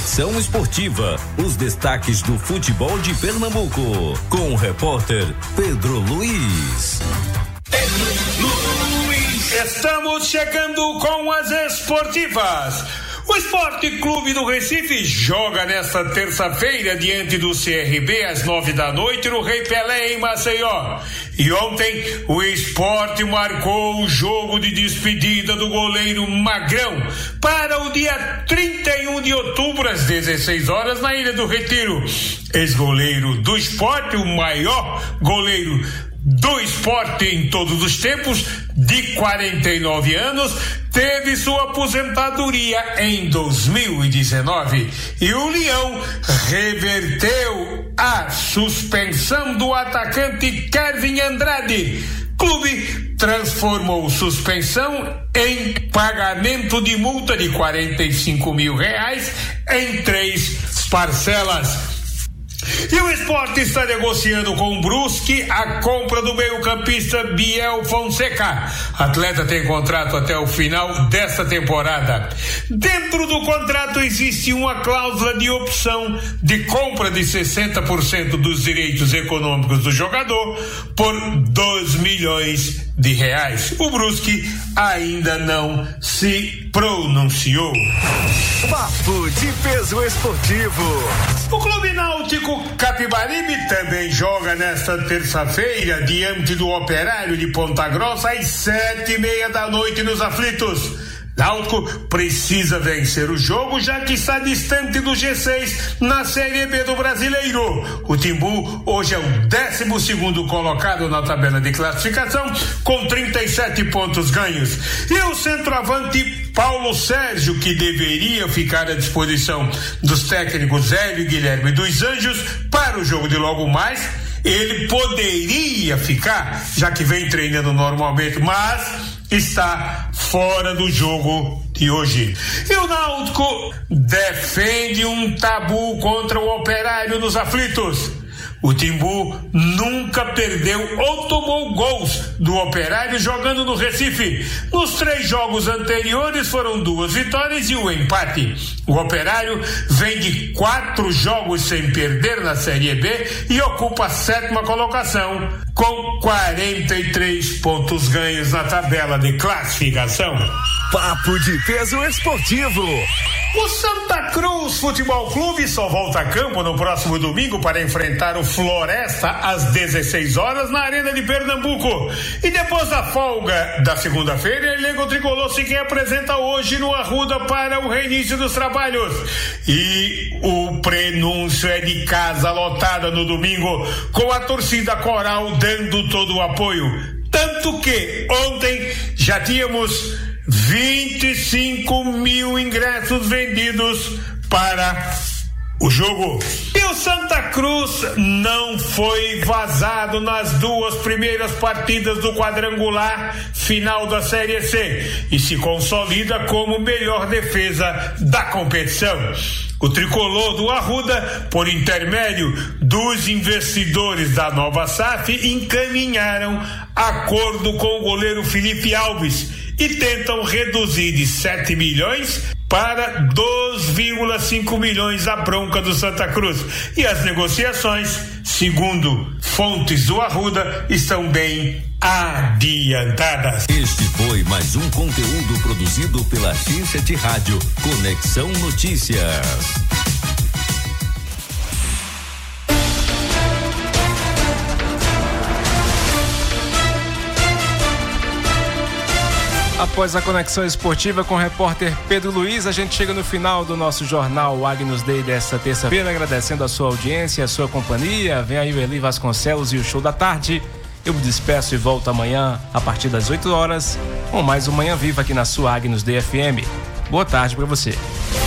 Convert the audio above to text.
Conexão Esportiva, os destaques do futebol de Pernambuco, com o repórter Pedro Luiz. Estamos chegando com as esportivas. O Esporte Clube do Recife joga nesta terça-feira diante do CRB às 9h no Rei Pelé em Maceió. E ontem o Esporte marcou o jogo de despedida do goleiro Magrão para o dia 31 de outubro às 16 horas na Ilha do Retiro. Ex-goleiro do Esporte, o maior goleiro do Esporte em todos os tempos, de 49 anos, teve sua aposentadoria em 2019 e o Leão reverteu a suspensão do atacante Kevin Andrade. Clube transformou suspensão em pagamento de multa de R$45 mil em 3 parcelas. E o Sport está negociando com o Brusque a compra do meio-campista Biel Fonseca. Atleta tem contrato até o final desta temporada. Dentro do contrato existe uma cláusula de opção de compra de 60% dos direitos econômicos do jogador por R$2 milhões. O Brusque ainda não se pronunciou. Papo de Peso Esportivo. O Clube Náutico Capibaribe também joga nesta terça-feira diante do Operário de Ponta Grossa às 19h30 nos Aflitos. Náutico precisa vencer o jogo, já que está distante do G6 na Série B do Brasileiro. O Timbu hoje é o 12º colocado na tabela de classificação, com 37 pontos ganhos. E o centroavante Paulo Sérgio, que deveria ficar à disposição dos técnicos Hélio e Guilherme dos Anjos para o jogo de logo mais, ele poderia ficar, já que vem treinando normalmente, mas está fora do jogo de hoje. E o Náutico defende um tabu contra o Operário nos Aflitos. O Timbu nunca perdeu ou tomou gols do Operário jogando no Recife. Nos 3 jogos anteriores foram 2 vitórias e 1 empate. O Operário vem de 4 jogos sem perder na Série B e ocupa a 7ª colocação, com 43 pontos ganhos na tabela de classificação. Papo de Peso Esportivo. O Santa Cruz Futebol Clube só volta a campo no próximo domingo para enfrentar o Floresta às 16 horas na Arena de Pernambuco. E depois da folga da segunda-feira, o elenco tricolor se reapresenta hoje no Arruda para o reinício dos trabalhos. E o prenúncio é de casa lotada no domingo, com a torcida coral dando todo o apoio. Tanto que ontem já tínhamos 25 mil ingressos vendidos para o jogo. E o Santa Cruz não foi vazado nas 2 primeiras partidas do quadrangular final da Série C e se consolida como melhor defesa da competição. O tricolor do Arruda, por intermédio dos investidores da Nova SAF, encaminharam acordo com o goleiro Felipe Alves e tentam reduzir de 7 milhões para 2,5 milhões a bronca do Santa Cruz. E as negociações, segundo fontes do Arruda, estão bem adiantadas. Este foi mais um conteúdo produzido pela agência de rádio Conexão Notícias. Após a conexão esportiva com o repórter Pedro Luiz, a gente chega no final do nosso jornal Agnus Day desta terça-feira, agradecendo a sua audiência, a sua companhia. Vem aí o Eli Vasconcelos e o Show da Tarde. Eu me despeço e volto amanhã a partir das 8 horas com mais um Manhã Viva aqui na sua Agnus Day FM. Boa tarde para você.